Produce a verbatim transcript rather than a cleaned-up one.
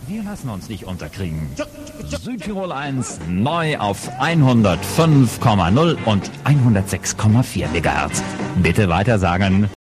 Wir lassen uns nicht unterkriegen. Südtirol eins neu auf hundertfünf Komma null und hundertsechs Komma vier Megahertz. Bitte weitersagen.